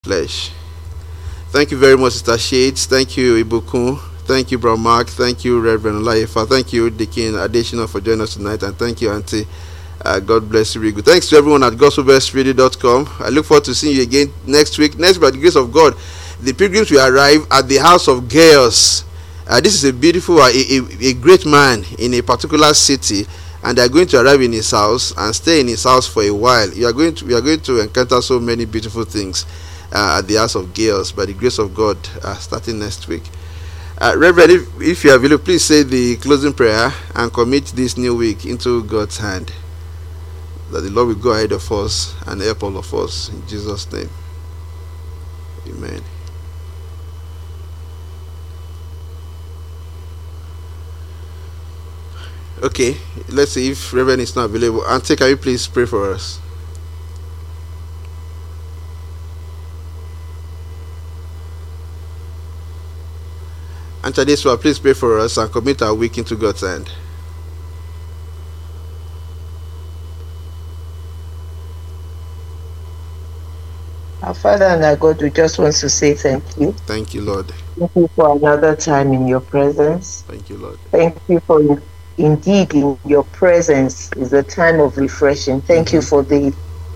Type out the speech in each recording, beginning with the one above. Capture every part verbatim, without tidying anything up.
flesh. Thank you very much, Sister Shades. Thank you, Ibukun. Thank you, Bro Mark. Thank you, Reverend Olaifa. Thank you, Deacon Additional, for joining us tonight. And thank you, Auntie. Uh, God bless you, really good. Thanks to everyone at gospel best radio dot com. I look forward to seeing you again next week. Next, by the grace of God, the pilgrims will arrive at the house of Gaius. Uh, this is a beautiful, uh, a, a, a great man in a particular city, and they are going to arrive in his house and stay in his house for a while. You are going to, we are going to encounter so many beautiful things uh, at the house of Gaius, by the grace of God, uh, starting next week. Uh, Reverend, if, if you are available, please say the closing prayer and commit this new week into God's hand. That the Lord will go ahead of us and help all of us in Jesus' name. Amen. Okay, let's see if Reverend is not available. Auntie, can you please pray for us? Auntie Adesua, please pray for us and commit our week into God's hand. Our Father and our God, we just want to say thank you. Thank you, Lord. Thank you for another time in your presence. Thank you, Lord. Thank you for indeed in your presence is a time of refreshing. Thank mm-hmm. you for the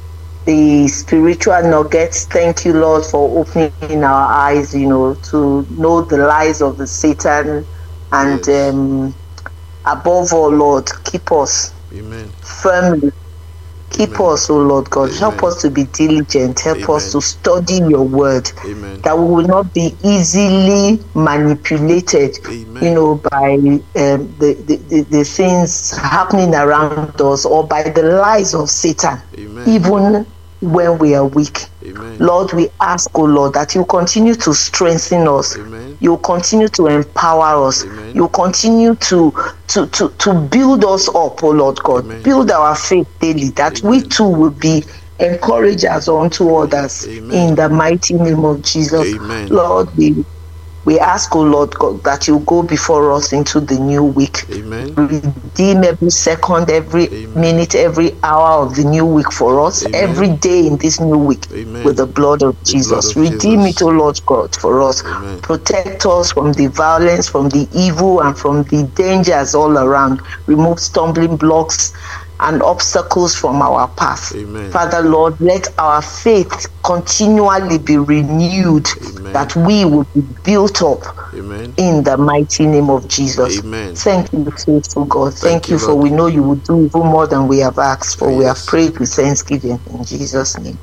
the spiritual nuggets. Thank you, Lord, for opening our eyes, you know, to know the lies of the Satan, and yes. um, above all, Lord, keep us Amen. firmly. Keep Amen. us, O Lord God. Amen. Help us to be diligent. Help Amen. us to study your word. Amen. That we will not be easily manipulated, Amen. you know, by um, the, the, the, the things happening around us, or by the lies of Satan, Amen. even when we are weak. Amen. Lord, we ask, O Lord, that you continue to strengthen us. Amen. You continue to empower us. Amen. You continue to, to, to, to build us up, O Lord God. Amen. Build our faith daily, that Amen. we too will be encouragers unto others. Amen. In the mighty name of Jesus. Amen. Lord, we We ask, O Lord God, that you go before us into the new week. Amen. Redeem every second, every Amen. minute, every hour of the new week for us. Amen. Every day in this new week. Amen. With the blood of The Jesus. blood of Redeem Jesus. it, O Lord God, for us. Amen. Protect us from the violence, from the evil, and from the dangers all around. Remove stumbling blocks and obstacles from our path. Amen. Father, Lord, let our faith continually be renewed. Amen. That we will be built up. Amen. In the mighty name of Jesus. Amen. Thank you, faithful God. Thank, Thank you, you, for Lord. we know you will do even more than we have asked for. Oh, we have yes. prayed with thanksgiving in Jesus' name.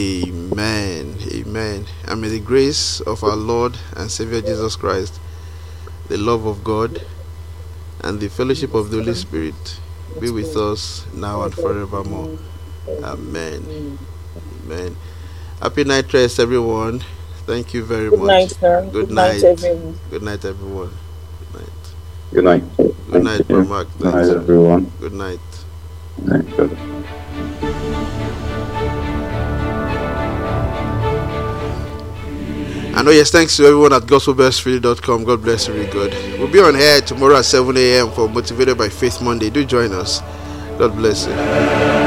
Amen. Amen. And may the grace of our Lord and Savior Jesus Christ, the love of God, and the fellowship of the Holy Spirit be with us now and forevermore. Amen. Amen. Happy night rest, everyone. Thank you very Good much. night, sir. Good, Good night. night, everyone. Good night, everyone. Good night. Good night. Good Thank night, you. Bro Mark. Good Thanks. night, everyone. Good night. Thank you. And oh yes, thanks to everyone at gospel best radio dot com. God bless you, really good. We'll be on air tomorrow at seven a.m. for Motivated by Faith Monday. Do join us. God bless you.